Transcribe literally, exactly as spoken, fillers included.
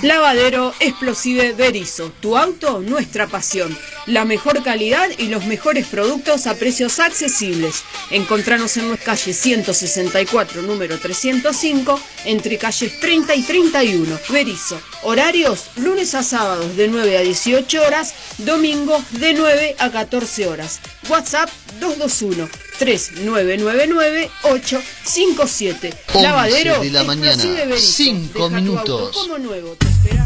Lavadero Explosive Berisso, tu auto, nuestra pasión. La mejor calidad y los mejores productos a precios accesibles. Encontranos en nuestra calle ciento sesenta y cuatro, número trescientos cinco, entre calles treinta y treinta y uno. Berisso. Horarios, lunes a sábados de nueve a dieciocho horas, domingos de nueve a catorce horas. WhatsApp dos dos uno, tres nueve nueve nueve, ocho cinco siete. Lavadero de la mañana, Explosive Berisso. cinco Deja tu auto minutos. como nuevo, te esperamos.